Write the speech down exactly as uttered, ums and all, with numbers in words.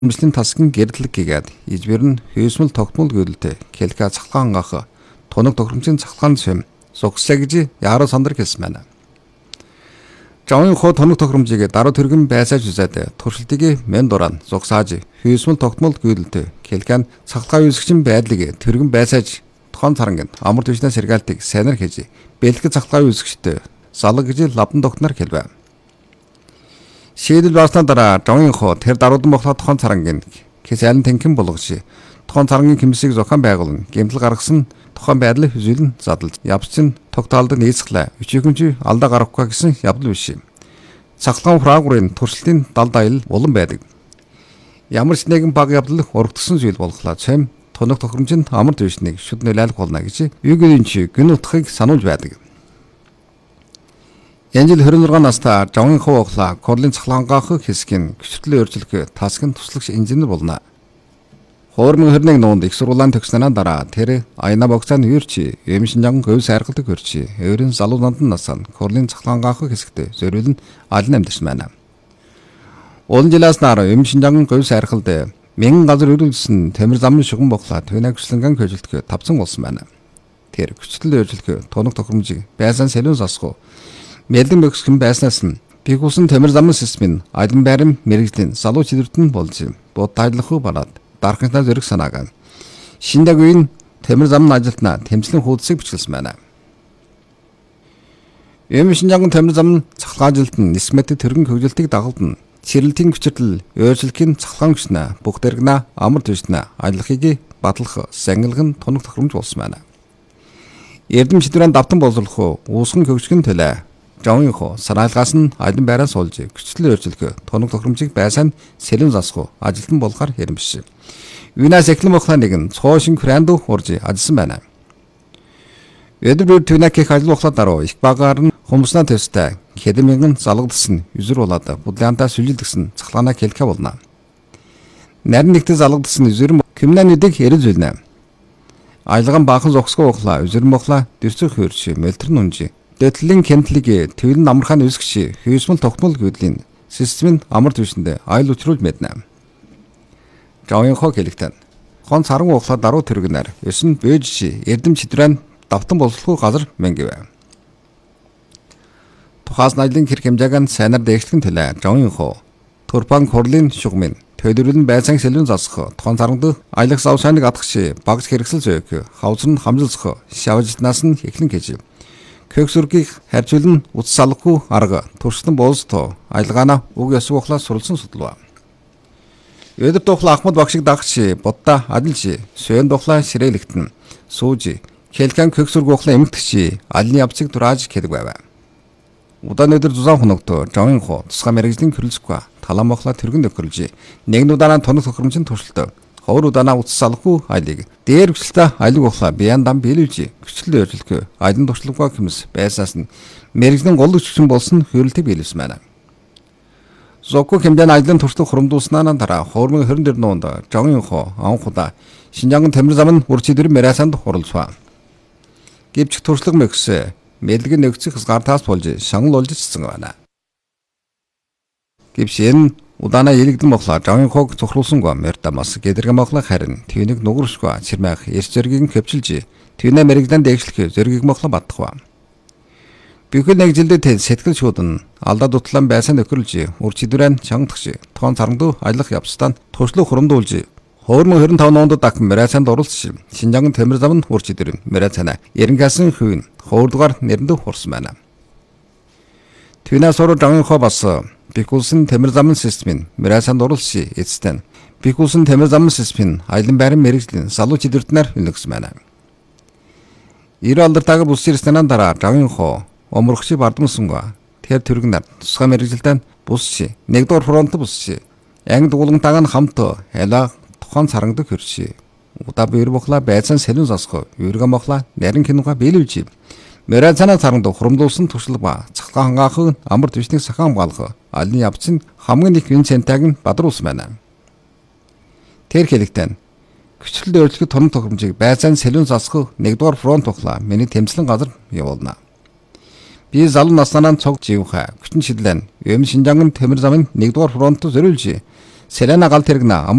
Мөслийн тасгийн гэрдлэг гэгээд ижбэр нь хөөсмөл тогтмол гүйлтэй келка цахлгаан гах тоног тохиромжийн цахлгаан сэм зогслаа гэж яаруу сандар хэлсэн байна. Жавын хоо тоног тохиромжийг даруй төргөн байсааж үзээд туршилтыг мен дурaan зогсааж хөөсмөл тогтмол гүйлтэй келкан цахлгаа үүсгчин байдлыг төргөн байсааж тохон царангийн амар түвшнээ сэргаалтыг сайнар хийж бэлэг цахлгаа үүсгчтэй залаг гэж лавдан тогтноор хэлвэ. Шийдэл бааснаа дараа жавын хоо тэр даруудан бохлоо тохон царангийн кэсэлэн тэнхэн болгож тохон царангийн хэмсийг зохион байгуулна гэмтэл гаргасан тохон байдлыг хүзүүлэн задлж явцын тогтоолдог нийцглаа өчигөнч алдаа гарахгүй гэсэн явдал биш. Цахлгаан фрагментын туршилтын далд аял улам байдаг. Ямар ч нэгэн баг явдал урагдсан зүйл болглоо цэм тоног тохиромжинд амар түвшнийг шүд нөлөөлөх болно гэж юугийн чи гүн утгыг сануулж байдаг. Янжил хорин зургаан настай жавын хоо оглаа корлын цахлгаангаах хэсгийн гүцэрлэн өөрчлөх тасгийн туслагч инженер болно. Хоормын хорныг нуунд их сургуулийн төгснөнөө дараа тэр аяна богцааны юурчи эм шинжаан говь сайргалдаг хөрчи өөрийн залуу нандин насанд корлын цахлгаангаах хэсэгт зориулн алин амьдсан байна. Олон жилээс нар эм шинжаан говь сайргалд мянган газар өрүүлсэн тамир замын шугам боглоо төвнэг хүслэнгэн хөжилтгөө тавцсан болсон байна. Тэр гүцэрлэн өөрчлөх тоног тохиромжийг байсан сэлүүн засах мэлдэн бөхсгэн байснаас нь бигусан тамир замын системийн алин байрам мэрэгжлийн залуу чидвэртэн болж бод тайлах бараад дархнаа зэрэг санаагаа шиндэг үеийн тамир замын ажилтнаа тэмцлийн хуудсыг бичлсэн байна. Эм шинжаан тамир замын цахлгаан ажилтан нисмэт төргөн хөгжилтийг дагалдана. Чирлэлтийн хүчирдэл өөрчлөлийн цахлгаан хүчнээ бүх дэргнэ амар түвшнээ аялахыг батлах сангилгын тоног тохиромж болсон байна. Эрдэм шидрэн давтан боловсруулах уусган хөгжгөн төлөө жавын хоо сараалгаас нь алин байраа суулж гүцэрлэн өөрчлөх тоног тохиромжийг байсан сэлэн засах ажилтан болгохоор хэрэмш. Юунаас эхлэн бохлаа нэгэн цоошин крандуу урж ажилласан байна. Өдөр бүр төвнэкийг ажиллуулахлаа дараа их багаар нь хумснаа төстэй хэдэн залгадсан юзэр болоод будлаантаа сүлжилдгсэн цахлгаанаа хэлхэ болно. Нарийн нэгтээ залгадсан юзэр криминальныдэг эрэл зүйлнэ. Айлган баахан зогсгоо ухлаа юзэр мохлаа дэрцэх хөрч мэлтэр нүнжи дэтлэн кентлиг твэн амархан үсгч хөөсмөл тогтмол гүйдлийн системийн амар түвшиндээ айл учруулж мэднэ. Жавын хоо хэлэгтэн хон царан ухлаа даруй төргнөр өсөн бөөж эрдэм чидрэн давтан боловсруулах газар мэнгивэ. Тухаас найдлын хэрэг хэмжээг нь сайнаар дэвшлэхэн төлөө жавын хоо турпан корлын шугмын төлөвлөлн байсан сэлүүн засах тохон царанд аялах савшааныг атгах багц хэрэгсэл зөөг хавцар нь хамжилсах шавжилтнаас нь эхлэн гэж Кексүргийг харьцуулан утас салахгүй арга туршлан боолстоо аялгаана уг ёсог ухлаа суралцсан судлаа. Өдөр тухлаа Ахмад багшиг дагч бодда адилж сүйн тухлаа ширээлэгтэн сууж келкан кексүрг ухлаа эмгтгч алины явцыг дурааж гэдэг байв. Удаан өдөр зузаан хоногт жавын хоо тусгай мэрэгжлийн хөрөлцөхгүй талан мохлаа тэргэн нөхөрлж нэгэн удаанаа тоног тохиромжийн туршилт ховор удаанаа утас салахгүй айлыг дээр хүчлээ айлг ухлаа бияндан биелүүлж хүчлээ өөрчлөх айлын туршлагаа хэмс байсаас нь мэрэгжлийн гол хүчин болсон хөрөлтөй биелүүлсэн байна. Зокко хэмжээний айлын туршлага хурамдуулснаа дараа хоормын хорин дээр нуунд жавын хоо анхудаа Шинжаан тамир замын урчидэр мэрасанд хуралцваа. Гэвч туршлага мөхс мэдлэг нэгцэх хязгаартаас болж шангал болж цэцэн байна. Гэвч энэ удаана илэгдэн моглоо жавын хоог цохруулсангүй мэрдамас гэдэргэн моглоо харин түүнийг нугуршгүй чирмэх эрс зэргийг хөвчилж түүнээ мэрэгдэн дэвшлэх зэргийг моглоо баттахва. Бүхэл нэг жилдээ сэтгэл шуудан алдаа дутлан байсан нөхөрлж урчидүрэн чангадагч тоон царандуу аялах явцдаа туршлага хурамдуулж хоормон хорин таван онд даг мэрасанд оролцож Шинжаан тамир замын урчидүрэн мэрасана эренгасан хувийн хоордугаар нэрэндээ хурсан байна. Түүнээс ороо жавын хоо бас Бикулсын тамир замын системийн мэрасанд оролцож эцэстэн Бикулсын тамир замын системийн аялан байран мэрэгжлийн залуу чидвэртнээр хөнөгсөн байна. Ир алдартай бус ирснээр дараа жавын хоо омрогч бардамсангаа тэр төргнөр тусгай мэрэгжилдэн бусч нэгдүгээр фронт бусч анги дуулантайг нь хамт хайлаа тохон царандаг хөрчи удаа бэр бохла байцан сэлүүн засах юурга мохла нарийн кинога биелүүлж мэрацана царанд хурамдуулсан туршлага цахлгаан хангаах амар түвшнийг сахаан балгах алины явцын хамгийн их үн цэнтайг нь бадруулсан байна. Тэр хэлэгтэн хүчлэлд өөрчлөх тоног тохиромжийг байцаан сэлүүн засах нэгдүгээр фронт ухлаа миний тэмцлэн газар явуулна. Би залуу наснаа цог живха хүчин шидлэн эм Шинжаан тамир замын нэгдүгээр фронт зориулж Селена галт хэрэгнэ